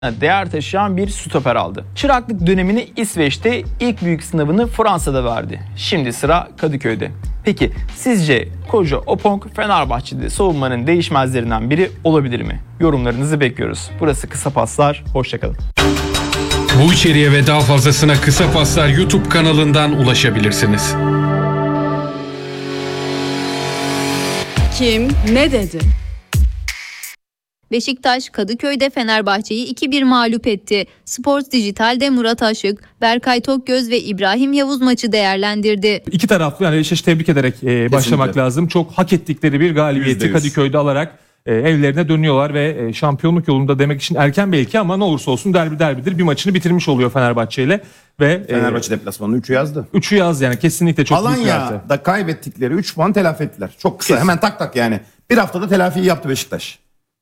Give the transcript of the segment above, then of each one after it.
değer taşıyan bir stoper aldı. Çıraklık dönemini İsveç'te, ilk büyük sınavını Fransa'da verdi. Şimdi sıra Kadıköy'de. Peki sizce Koca Opong Fenerbahçe'de savunmanın değişmezlerinden biri olabilir mi? Yorumlarınızı bekliyoruz. Burası Kısa Paslar. Hoşçakalın. Bu içeriğe ve daha fazlasına Kısa Paslar YouTube kanalından ulaşabilirsiniz. Kim ne dedi? Beşiktaş Kadıköy'de Fenerbahçe'yi 2-1 mağlup etti. Sports Dijital'de Murat Aşık, Berkay Tokgöz ve İbrahim Yavuz maçı değerlendirdi. İki taraflı yani Beşiktaş'ı tebrik ederek başlamak lazım. Çok hak ettikleri bir galibiyeti %100. Kadıköy'de alarak evlerine dönüyorlar ve şampiyonluk yolunda demek için erken belki ama ne olursa olsun derbidir. Bir maçını bitirmiş oluyor Fenerbahçe ile ve Fenerbahçe deplasmanını 3'ü yazdı. 3'ü yaz yani kesinlikle çok büyük bir artı. Alanya'da kaybettikleri 3 puan telafi ettiler. Çok kısa, hemen tak yani. Bir haftada telafiyi yaptı Beşiktaş.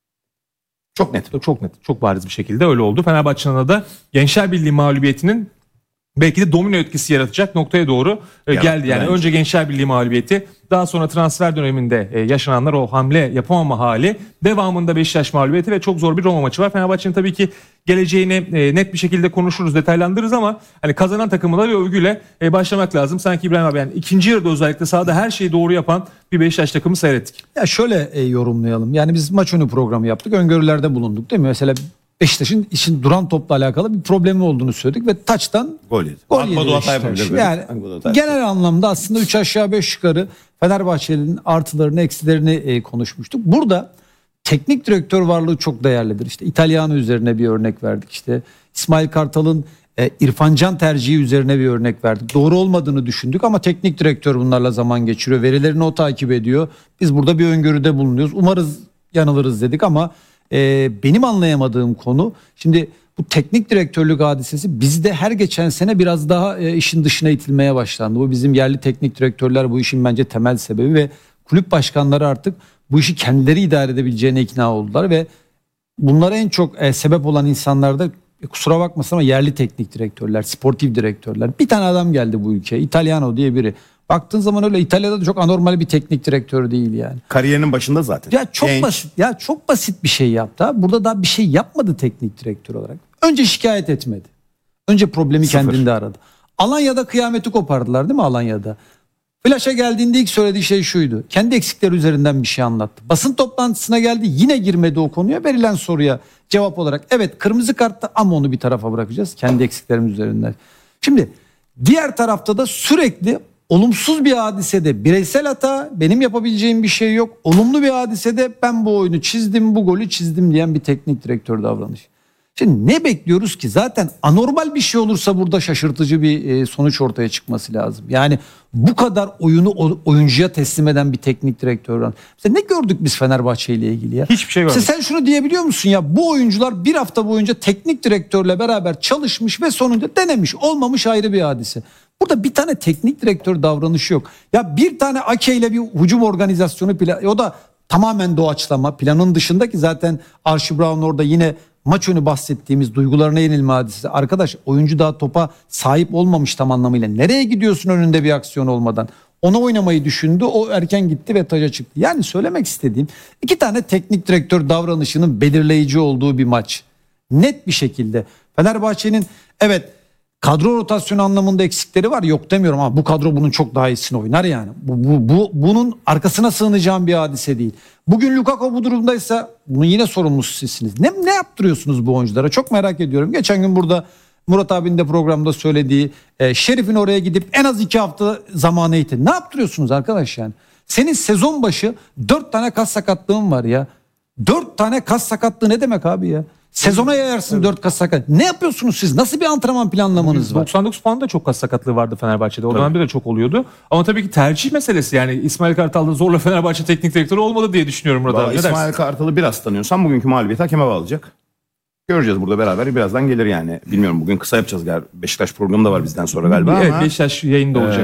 Çok net. Çok net, çok bariz bir şekilde öyle oldu. Fenerbahçe'nin de Gençler Birliği mağlubiyetinin belki de domino etkisi yaratacak noktaya doğru geldi. Yani bence. önce Gençler Birliği mağlubiyeti, daha sonra transfer döneminde yaşananlar, o hamle yapamama hali, devamında Beşiktaş mağlubiyeti ve çok zor bir Roma maçı var. Fenerbahçe'nin tabii ki geleceğini net bir şekilde konuşuruz, detaylandırırız ama hani kazanan takımına bir övgüyle başlamak lazım. Sanki İbrahim abi yani ikinci yarıda özellikle sahada her şeyi doğru yapan bir Beşiktaş takımı seyrettik. Ya şöyle yorumlayalım. Yani biz maç önü programı yaptık. Öngörülerde bulunduk değil mi? Mesela Beşiktaş'ın işin duran topla alakalı bir problemi olduğunu söyledik ve taçtan Gol yedi. gol yedi Akbadu hata Beşiktaş. yapabilir böyle. Yani Akbadu hata genel anlamda aslında 3 aşağı 5 yukarı Fenerbahçe'nin artılarını eksilerini konuşmuştuk. Burada teknik direktör varlığı çok değerlidir. İşte İtalyan üzerine bir örnek verdik. İşte İsmail Kartal'ın İrfan Can tercihi üzerine bir örnek verdik. Doğru olmadığını düşündük ama teknik direktör bunlarla zaman geçiriyor. Verilerini o takip ediyor. Biz burada bir öngörüde bulunuyoruz. Umarız yanılırız dedik ama benim anlayamadığım konu, şimdi bu teknik direktörlük hadisesi bizde her geçen sene biraz daha işin dışına itilmeye başlandı. Bu bizim yerli teknik direktörler bu işin bence temel sebebi ve kulüp başkanları artık bu işi kendileri idare edebileceğine ikna oldular ve bunlara en çok sebep olan insanlar da kusura bakmasın ama yerli teknik direktörler, sportif direktörler. Bir tane adam geldi bu ülkeye, Italiano diye biri. Baktığın zaman öyle İtalya'da da çok anormal bir teknik direktör değil yani. Kariyerinin başında zaten. Ya çok Genç. basit. Ya çok basit bir şey yaptı. Burada daha bir şey yapmadı teknik direktör olarak. Önce şikayet etmedi. Önce problemi kendinde aradı. Alanya'da kıyameti kopardılar değil mi Alanya'da? Flaş'a geldiğinde ilk söylediği şey şuydu. Kendi eksikleri üzerinden bir şey anlattı. Basın toplantısına geldi, yine girmedi o konuya. Verilen soruya cevap olarak evet kırmızı kartta ama onu bir tarafa bırakacağız. Kendi eksiklerimiz üzerinden. Şimdi diğer tarafta da sürekli olumsuz bir hadisede bireysel hata, benim yapabileceğim bir şey yok. Olumlu bir hadisede ben bu oyunu çizdim, bu golü çizdim diyen bir teknik direktör davranışı. Şimdi ne bekliyoruz ki? Zaten anormal bir şey olursa burada şaşırtıcı bir sonuç ortaya çıkması lazım. Yani bu kadar oyunu oyuncuya teslim eden bir teknik direktör. Mesela ne gördük biz Fenerbahçe ile ilgili ya? Hiçbir şey görmedik. Sen şunu diyebiliyor musun ya? Bu oyuncular bir hafta boyunca teknik direktörle beraber çalışmış ve sonunda denemiş. Olmamış ayrı bir hadise. Burada bir tane teknik direktör davranışı yok. Ya bir tane Ake ile bir hücum organizasyonu o da tamamen doğaçlama. Planın dışında ki zaten Archie Brown orada yine maç önü bahsettiğimiz duygularına yenilme hadisesi. Arkadaş oyuncu daha topa sahip olmamış tam anlamıyla. Nereye gidiyorsun önünde bir aksiyon olmadan? Ona oynamayı düşündü. O erken gitti ve taca çıktı. Yani söylemek istediğim iki tane teknik direktör davranışının belirleyici olduğu bir maç. Net bir şekilde. Fenerbahçe'nin evet kadro rotasyonu anlamında eksikleri var, yok demiyorum ama bu kadro bunun çok daha iyisini oynar yani. Bunun arkasına sığınacağım bir hadise değil. Bugün Lukaku bu durumdaysa bunun yine sorumlusu sizsiniz. Ne yaptırıyorsunuz bu oyunculara? Çok merak ediyorum. Geçen gün burada Murat abinin de programda söylediği Şerif'in oraya gidip en az 2 hafta zamanı itin. Ne yaptırıyorsunuz arkadaş yani? Senin sezon başı 4 tane kas sakatlığın var ya. 4 tane kas sakatlığı ne demek abi ya? Sezona yayarsın 4 kas sakat. Ne yapıyorsunuz siz? Nasıl bir antrenman planlamanız var? 99 puanda çok kas sakatlığı vardı Fenerbahçe'de. O dönemde de çok oluyordu. Ama tabii ki tercih meselesi yani İsmail Kartal'da zorla Fenerbahçe teknik direktörü olmadı diye düşünüyorum burada. Vallahi İsmail Kartal'ı biraz tanıyorsan bugünkü mağlubiyeti hakeme bağlayacak. Göreceğiz burada beraber. Birazdan gelir yani. Bilmiyorum, bugün kısa yapacağız. Beşiktaş programı da var bizden sonra galiba Evet, ama. Beşiktaş yayında olacak.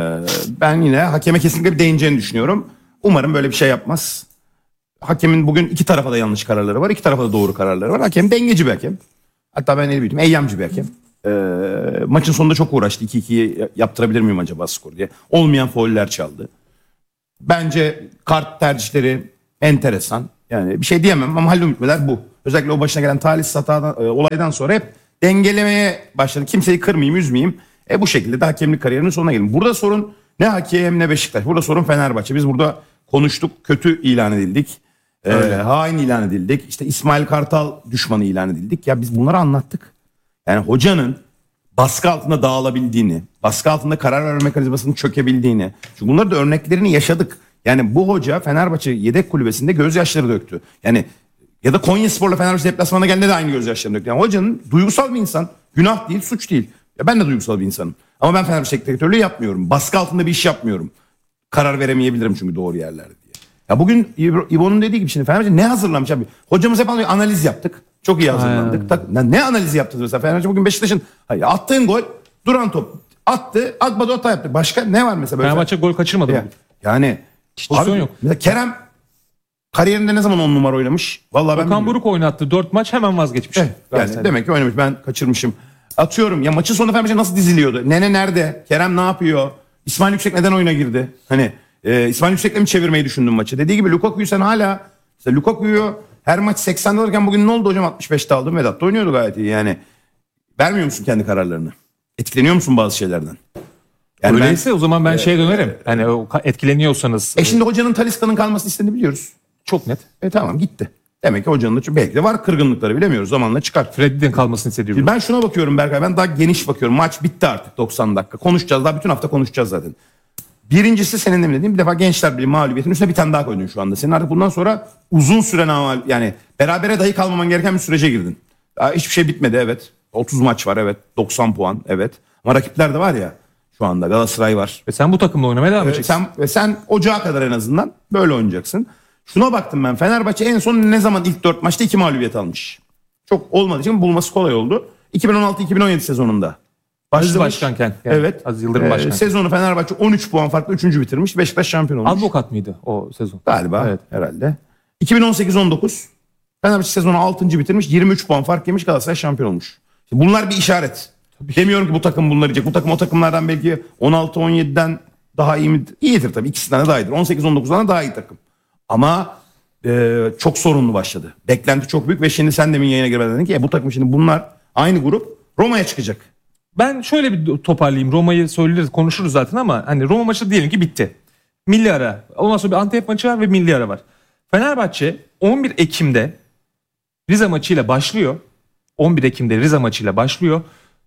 Ben yine hakeme kesinlikle bir değineceğini düşünüyorum. Umarım böyle bir şey yapmaz. Hakemin bugün iki tarafa da yanlış kararları var. İki tarafa da doğru kararları var. Hakem dengeci bir hakem. Hatta ben ne bileyim eyyamcı bir hakem. Maçın sonunda çok uğraştı. 2-2'yi yaptırabilir miyim acaba skor diye. Olmayan fauller çaldı. Bence kart tercihleri enteresan. Yani bir şey diyemem ama Halil Ümitmeler bu. Özellikle o başına gelen talihsiz hatadan, olaydan sonra hep dengelemeye başladı. Kimseyi kırmayayım, üzmeyeyim. Bu şekilde de hakemlik kariyerinin sonuna geldim. Burada sorun ne hakem ne Beşiktaş. Burada sorun Fenerbahçe. Biz burada konuştuk, kötü ilan edildik. Hain ilan edildik. İşte İsmail Kartal düşmanı ilan edildik. Ya biz bunları anlattık. Yani hocanın baskı altında dağılabildiğini, baskı altında karar verme mekanizmasının çökebildiğini. Çünkü bunları da örneklerini yaşadık. Yani bu hoca Fenerbahçe yedek kulübesinde gözyaşları döktü. Yani ya da Konyaspor'la Fenerbahçe deplasmana geldiğinde de aynı gözyaşlarını döktü. Yani hocanın duygusal bir insan. Günah değil, suç değil. Ya ben de duygusal bir insanım. Ama ben Fenerbahçe teknik direktörlüğü yapmıyorum. Baskı altında bir iş yapmıyorum. Karar veremeyebilirim çünkü doğru yerlerde diye. Ya bugün İbo'nun dediği gibi şimdi Fenerbahçe ne hazırlamış abi? Hocamız hep anlıyor, analiz yaptık. Çok iyi hazırlandık. Ne analizi yaptınız mesela? Fenerbahçe bugün Beşiktaş'ın attığın gol, duran top attı, atmadı, hata yaptı. Başka ne var mesela? Böyle Fenerbahçe gol kaçırmadı mı? Yani pozisyon yok. Mesela Kerem kariyerinde ne zaman 10 numara oynamış? Vallahi ben Okan Buruk oynattı 4 maç, hemen vazgeçmiş. yani demek ki oynamış, ben kaçırmışım. Atıyorum ya, maçın sonunda Fenerbahçe nasıl diziliyordu? Nene nerede? Kerem ne yapıyor? İsmail Yüksek neden oyuna girdi? Hani İsmail Yüksek'le mi çevirmeyi düşündün maçı? Dediği gibi Lukaku'yu sen hala işte Lukaku'yu her maç 80'de alırken bugün ne oldu hocam 65'te aldım. Vedat da oynuyordu gayet iyi yani. Vermiyor musun kendi kararlarını? Etkileniyor musun bazı şeylerden? Yani öyleyse o zaman ben şeye dönerim. Hani etkileniyorsanız. Şimdi hocanın Talisca'nın kalmasını istediğini biliyoruz. Çok net. Tamam, gitti. Demek ki hocanın da belki de var kırgınlıkları, bilemiyoruz, zamanla çıkar. Freddy'den kalmasını hissediyorum. Ben şuna bakıyorum Berkay, ben daha geniş bakıyorum. Maç bitti artık 90 dakika. Konuşacağız, daha bütün hafta konuşacağız zaten. Birincisi senin de dediğin, bir defa Gençler Birliği mağlubiyetin üstüne bir tane daha koydun şu anda. Senin artık bundan sonra uzun süren yani berabere dahi kalmaman gereken bir sürece girdin. Daha hiçbir şey bitmedi, evet. 30 maç var, evet. 90 puan, evet. Ama rakipler de var ya şu anda. Galatasaray var. Ve sen bu takımla oynamaya devam edeceksin. Sen ocağa kadar en azından böyle oynayacaksın. Şuna baktım ben. Fenerbahçe en son ne zaman ilk 4 maçta 2 mağlubiyet almış? Çok olmadığı için bulması kolay oldu. 2016-2017 sezonunda. Aziz Başkanken. Yani Evet. Aziz Yıldırım Başkan. Sezonu Fenerbahçe 13 puan farklı 3. bitirmiş. Beşiktaş şampiyon olmuş. Advokat mıydı o sezon? Galiba, Evet. herhalde. 2018-19 Fenerbahçe sezonu 6. bitirmiş. 23 puan fark yemiş, Galatasaray şampiyon olmuş. Şimdi bunlar bir işaret. Demiyorum ki bu takım bunları yiyecek. Bu takım o takımlardan belki 16-17'den daha iyi mi? İyidir tabii. İkisinden de daha iyidir. 18-19'dan da daha iyi takım. Ama çok sorunlu başladı. Beklenti çok büyük ve şimdi sen demin yayına girmeden dedin ki bu takım şimdi bunlar aynı grup Roma'ya çıkacak. Ben şöyle bir toparlayayım. Roma'yı söyleriz, konuşuruz zaten ama hani Roma maçı diyelim ki bitti. Milli ara. Ondan sonra bir Antep maçı var ve milli ara var. Fenerbahçe 11 Ekim'de Rize maçıyla başlıyor. 11 Ekim'de Rize maçıyla başlıyor.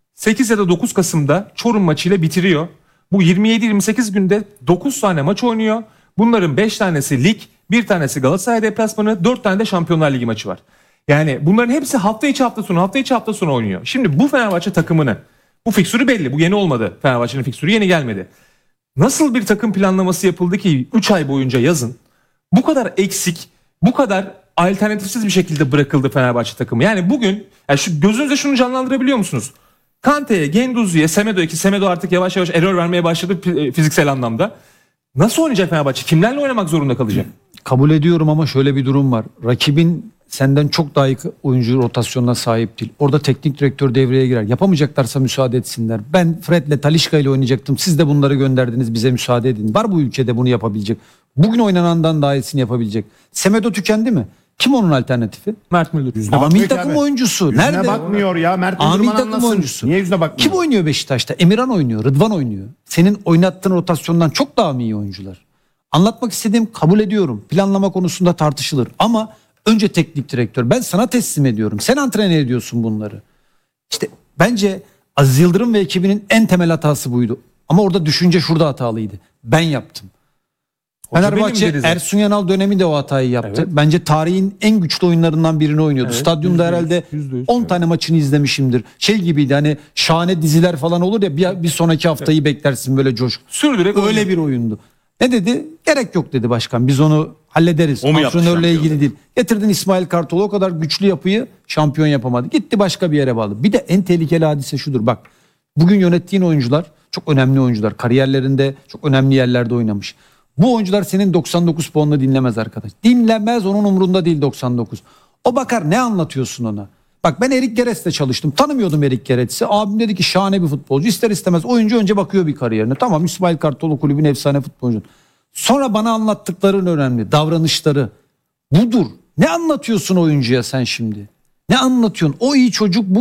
8 ya da 9 Kasım'da Çorum maçıyla bitiriyor. Bu 27-28 günde 9 tane maç oynuyor. Bunların 5 tanesi lig, 1 tanesi Galatasaray deplasmanı, 4 tane de Şampiyonlar Ligi maçı var. Yani bunların hepsi hafta içi hafta sonu oynuyor. Şimdi bu Fenerbahçe takımını, bu fiksürü belli. Bu yeni olmadı. Fenerbahçe'nin fiksürü yeni gelmedi. Nasıl bir takım planlaması yapıldı ki 3 ay boyunca yazın bu kadar eksik, bu kadar alternatifsiz bir şekilde bırakıldı Fenerbahçe takımı. Yani bugün şu gözünüzde şunu canlandırabiliyor musunuz? Kante'ye, Genduzi'ye, Semedo'ya, ki Semedo artık yavaş yavaş error vermeye başladı fiziksel anlamda. Nasıl oynayacak Fenerbahçe? Kimlerle oynamak zorunda kalacak? Kabul ediyorum ama şöyle bir durum var. Rakibin senden çok daha iyi oyuncu rotasyonuna sahip değil. Orada teknik direktör devreye girer. Yapamayacaklarsa müsaade etsinler. Ben Fred'le Talisca ile oynayacaktım. Siz de bunları gönderdiniz, bize müsaade edin. Var bu ülkede bunu yapabilecek. Bugün oynanandan daha iyisini yapabilecek. Semedo tükendi mi? Kim onun alternatifi? Mert Müldür. Ama bakmıyor milli ki takım abi. oyuncusu. Yüzüne Nerede? bakmıyor ya. Mert Milli Müldürman takım anlasın. oyuncusu. Niye yüzüne bakmıyor? Kim oynuyor Beşiktaş'ta? Emirhan oynuyor, Rıdvan oynuyor. Senin oynattığın rotasyondan çok daha mı iyi oyuncular? Anlatmak istediğim, kabul ediyorum. Planlama konusunda tartışılır ama önce teknik direktör. Ben sana teslim ediyorum. Sen antrenör ediyorsun bunları. İşte bence Aziz Yıldırım ve ekibinin en temel hatası buydu. Ama orada düşünce şurada hatalıydı. Ben yaptım. Hoca Fenerbahçe benim dedi zaten. Ersun Yanal dönemi de o hatayı yaptı. Evet. Bence tarihin en güçlü oyunlarından birini oynuyordu. Evet, Stadyumda %100, herhalde %100, 10 tane maçını izlemişimdir. Şey gibiydi, hani şahane diziler falan olur ya, bir sonraki haftayı beklersin böyle coşku. Sürdürerek Öyle oynuyor. bir oyundu. Ne dedi? Gerek yok dedi başkan. Biz onu hallederiz. O mu yaptı Antrenörle şampiyon? ilgili değil. Getirdin İsmail Kartal'ı, o kadar güçlü yapıyı şampiyon yapamadı. Gitti başka bir yere bağlı. Bir de en tehlikeli hadise şudur. Bak, bugün yönettiğin oyuncular çok önemli oyuncular. Kariyerlerinde çok önemli yerlerde oynamış. Bu oyuncular senin 99 puanını dinlemez arkadaş. Dinlemez, onun umurunda değil 99. O bakar ne anlatıyorsun ona. Bak, ben Erik Geres'le çalıştım. Tanımıyordum Erik Geres'i. Abim dedi ki şahane bir futbolcu. İster istemez oyuncu önce bakıyor bir kariyerine. Tamam, İsmail Kartal o kulübün efsane futbolcu. Sonra bana anlattıkların önemli. Davranışları. Budur. Ne anlatıyorsun oyuncuya sen şimdi? Ne anlatıyorsun? O iyi çocuk bu